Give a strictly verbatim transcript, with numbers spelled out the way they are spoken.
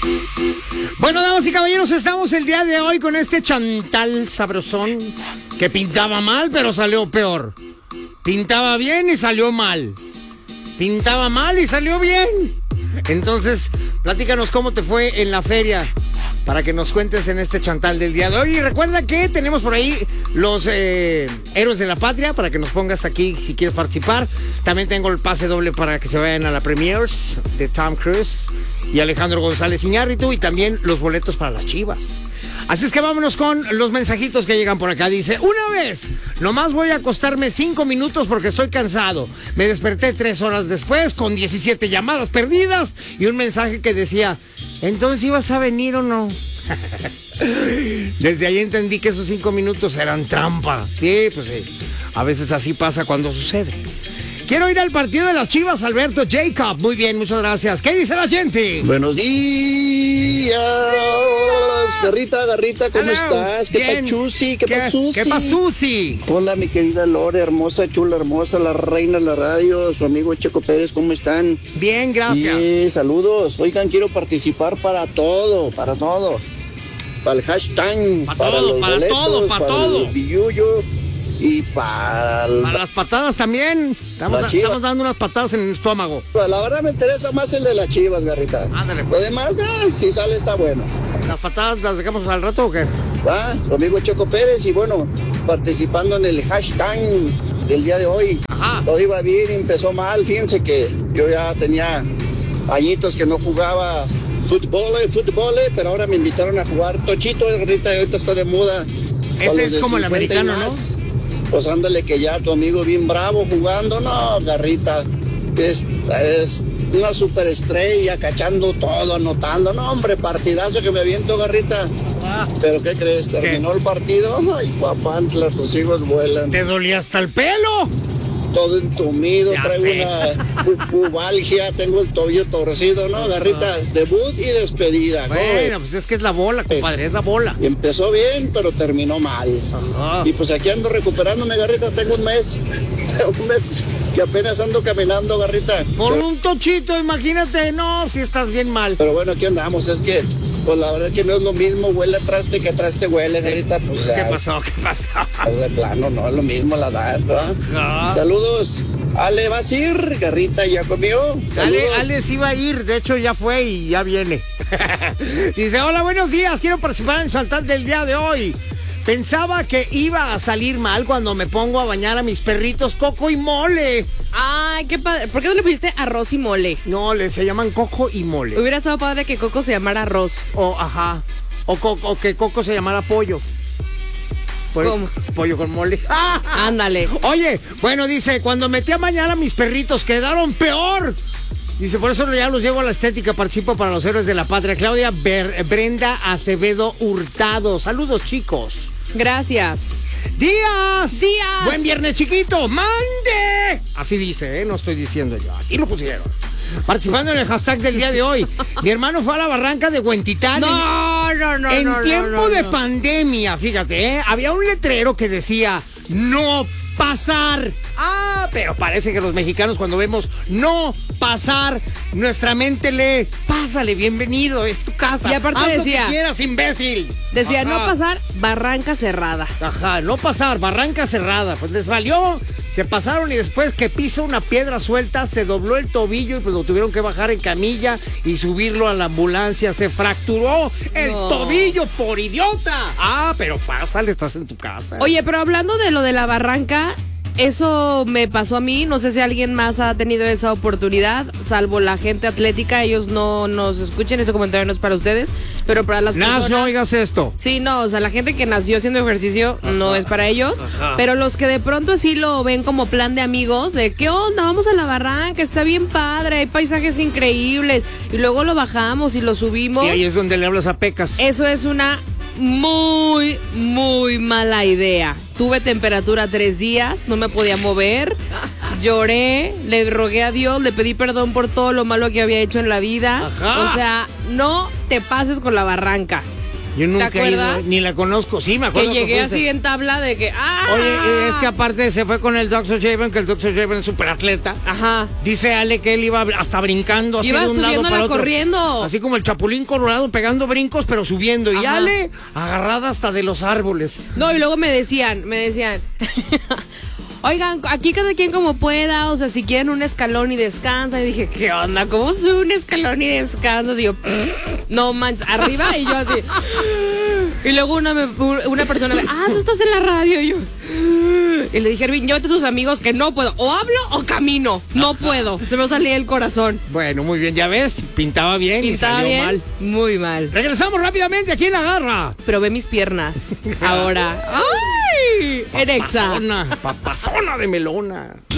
Bueno, damas y caballeros, estamos el día de hoy con este chantal sabrosón que pintaba mal, pero salió peor. Pintaba bien y salió mal. Pintaba mal y salió bien. Entonces, platícanos cómo te fue en la feria para que nos cuentes en este chantal del día de hoy. Y recuerda que tenemos por ahí los eh, héroes de la patria para que nos pongas aquí si quieres participar. También tengo el pase doble para que se vayan a la Premiers de Tom Cruise y Alejandro González Iñárritu, y también los boletos para las Chivas. Así es que vámonos con los mensajitos que llegan por acá. Dice, una vez, nomás voy a acostarme cinco minutos porque estoy cansado. Me desperté tres horas después con diecisiete llamadas perdidas y un mensaje que decía, ¿entonces ibas a venir o no? Desde ahí entendí que esos cinco minutos eran trampa. Sí, pues sí. A veces así pasa cuando sucede. Quiero ir al partido de las Chivas, Alberto Jacob. Muy bien, muchas gracias. ¿Qué dice la gente? Buenos días. Garrita, Garrita, ¿cómo Hello. estás? ¿Qué Bien. pachusi? ¿Qué, ¿Qué, pasusi? ¿Qué pasusi? Hola, mi querida Lore, hermosa, chula, hermosa, la reina de la radio, su amigo Checo Pérez, ¿cómo están? Bien, gracias. Sí, saludos. Oigan, quiero participar para todo, para todo. Para el hashtag, Pa' para todo, los para boletos, todo, pa' para todo. el billuyo y para... el- A las patadas también. Estamos, La Chiva. estamos dando unas patadas en el estómago. La verdad me interesa más el de las Chivas, Garrita. Ándale, pues. Lo demás, ah, si sale está bueno. ¿Las patadas las dejamos al rato o qué? Va, su amigo Checo Pérez, y bueno, participando en el hashtag del día de hoy. Ajá. Todo iba bien, empezó mal. Fíjense que yo ya tenía añitos que no jugaba fútbol, eh, fútbol, eh, pero ahora me invitaron a jugar tochito, ahorita, ahorita está de moda. Ese Para los es de como el cincuenta y americano, ¿no? más. Pues ándale que ya tu amigo bien bravo jugando, no, Garrita, es, es una superestrella, cachando todo, anotando, no, hombre, partidazo que me aviento, Garrita. Ah, ¿Pero qué crees? ¿Terminó el partido? Ay, papantla, tus hijos vuelan. ¿te dolía hasta el pelo? Todo entumido, Ya traigo sé. una pu- pubalgia, tengo el tobillo torcido, ¿no, Garrita? Debut y despedida. ¿cómo ves? Bueno, pues es que es la bola, compadre, es la bola. Y empezó bien, pero terminó mal. Ajá. Y pues aquí ando recuperándome, Garrita, tengo un mes, un mes que apenas ando caminando, Garrita. Por Pero, un tochito, imagínate, no, si estás bien mal. pero bueno, aquí andamos, es que, pues la verdad es que no es lo mismo, huele a traste que a traste huele, Garrita, pues ¿Qué ya, pasó? ¿Qué pasó? de plano, no es lo mismo la edad, ¿verdad? Ajá. Saludos, Ale, ¿vas a ir? Garrita, ¿ya comió? Ale, Saludos. Ale sí iba a ir, de hecho ya fue y ya viene. Dice, hola, buenos días, quiero participar en el chantal del día de hoy. Pensaba que iba a salir mal cuando me pongo a bañar a mis perritos Coco y Mole. Ay, qué padre. ¿Por qué no le pusiste arroz y mole? No, le se llaman Coco y Mole. Hubiera estado padre que Coco se llamara arroz. O, ajá. O, co- o que Coco se llamara pollo. Pollo- ¿Cómo? Pollo con mole. Ándale. Oye, bueno, dice, cuando metí a bañar a mis perritos quedaron peor. Dice, por eso ya los llevo a la estética, participo para los héroes de la patria. Claudia Ber- Brenda Acevedo Hurtado. Saludos, chicos. Gracias. ¡Días! ¡Días! ¡Buen viernes, chiquito! ¡Mande! Así dice, ¿eh? No estoy diciendo yo. Así lo pusieron. Participando en el hashtag del día de hoy. Mi hermano fue a la barranca de Huentitán. No, no, no, En no, no, tiempo no, de no. pandemia, fíjate, ¿eh? Había un letrero que decía, no pasar. Ah, pero parece que los mexicanos cuando vemos no pasar, nuestra mente lee, pásale, bienvenido, es tu casa. Y aparte Haz lo decía- que quieras, imbécil. Decía, Ajá. no pasar, barranca cerrada. Ajá, no pasar, barranca cerrada. Pues les valió, se pasaron y después que pisa una piedra suelta, se dobló el tobillo y pues lo tuvieron que bajar en camilla y subirlo a la ambulancia. Se fracturó el No. tobillo por idiota. Ah, pero pásale, estás en tu casa. Oye, pero hablando de lo de la barranca, eso me pasó a mí. No sé si alguien más ha tenido esa oportunidad, salvo la gente atlética. Ellos no nos escuchen, ese comentario no es para ustedes, pero para las Nas, personas... no oigas esto. Sí, no, o sea, la gente que nació haciendo ejercicio no es para ellos, Ajá. pero los que de pronto sí lo ven como plan de amigos, de ¿qué onda? Vamos a la barranca, está bien padre, hay paisajes increíbles, y luego lo bajamos y lo subimos. Y ahí es donde le hablas a Pecas. Eso es una muy, muy mala idea. Tuve temperatura tres días, no me podía mover, lloré, le rogué a Dios, le pedí perdón por todo lo malo que había hecho en la vida. Ajá. O sea, no te pases con la barranca. Yo nunca ¿Te he ido, acuerdas? ni la conozco. Sí, me acuerdo. Que llegué fuiste. así en tabla de que. ¡Ah! Oye, es que aparte se fue con el doctor Javen, que el doctor Javen es súper atleta. Ajá. Dice Ale que él iba hasta brincando así Iba de un lado subiéndola para otro. corriendo. Así como el Chapulín Colorado pegando brincos, pero subiendo. Y Ajá. Ale agarrada hasta de los árboles. No, y luego me decían, me decían. Oigan, aquí cada quien como pueda, o sea, si quieren un escalón y descansa. Y dije, ¿qué onda? ¿Cómo sube un escalón y descansas? Y yo, no manches, arriba y yo así. Y luego una, me, una persona me, ah, tú estás en la radio. Y yo, y le dije, Erwin, llévate a tus amigos que no puedo. O hablo o camino. No puedo. Se me salía el corazón. Bueno, muy bien, ya ves, pintaba bien Pintaba y salió bien, mal. muy mal. Regresamos rápidamente aquí en La Garra. Pero ve mis piernas ahora. ¡Ay! En Exa. Papazona, papazona de melona.